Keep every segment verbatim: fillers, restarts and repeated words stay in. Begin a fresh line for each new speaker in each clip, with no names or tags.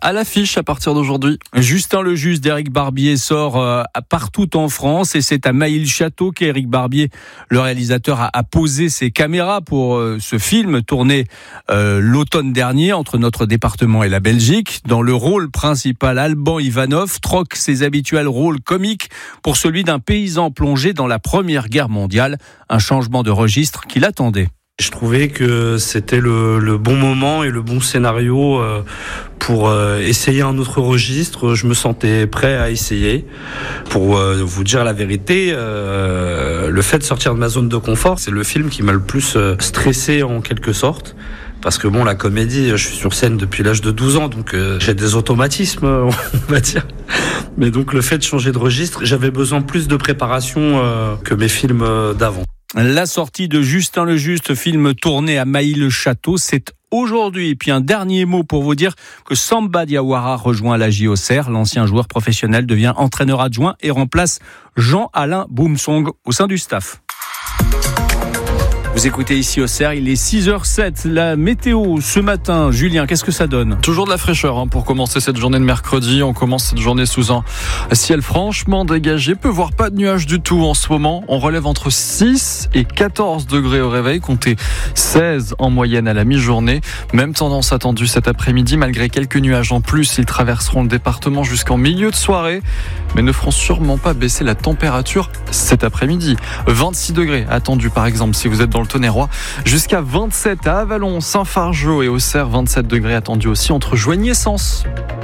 à l'affiche à partir d'aujourd'hui.
Justin le Juste d'Éric Barbier sort euh, partout en France et c'est à Mailly-le-Château qu'Éric Barbier, le réalisateur, a, a posé ses caméras pour euh, ce film tourné euh, l'automne dernier entre notre département et la Belgique. Dans le rôle principal, Alban Ivanov troque ses habituels rôles comiques pour celui d'un paysan plongé dans la Première Guerre mondiale, un changement de registre qu'il attendait.
Je trouvais que c'était le, le bon moment et le bon scénario euh, pour euh, essayer un autre registre. Je me sentais prêt à essayer. Pour euh, vous dire la vérité, euh, le fait de sortir de ma zone de confort, c'est le film qui m'a le plus euh, stressé en quelque sorte. Parce que bon, la comédie, je suis sur scène depuis l'âge de douze ans, donc euh, j'ai des automatismes, on va dire. Mais donc le fait de changer de registre, j'avais besoin plus de préparation euh, que mes films euh, d'avant.
La sortie de Justin le Juste, film tourné à Mailly-le-Château, c'est aujourd'hui. Et puis un dernier mot pour vous dire que Samba Diawara rejoint la J Auxerre. L'ancien joueur professionnel devient entraîneur adjoint et remplace Jean-Alain Boumsong au sein du staff. Vous écoutez ici Auxerre, il est six heures sept. La météo ce matin, Julien, qu'est-ce que ça donne ?
Toujours de la fraîcheur hein, pour commencer cette journée de mercredi. On commence cette journée sous un ciel franchement dégagé. Peu voire pas de nuages du tout en ce moment. On relève entre six et quatorze degrés au réveil, comptez seize en moyenne à la mi-journée. Même tendance attendue cet après-midi, malgré quelques nuages en plus. Ils traverseront le département jusqu'en milieu de soirée, mais ne feront sûrement pas baisser la température cet après-midi. vingt-six degrés attendus par exemple si vous êtes dans le Tonnerrois, jusqu'à vingt-sept à Avallon, Saint-Fargeau et Auxerre, vingt-sept degrés attendus aussi entre Joigny et Sens.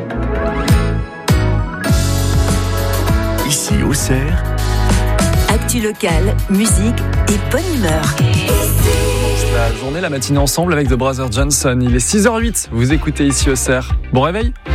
Ici Auxerre,
actu locale, musique et bonne humeur.
La journée, la matinée ensemble avec The Brothers Johnson. Il est six heures huit, vous écoutez ici Auxerre. Bon réveil.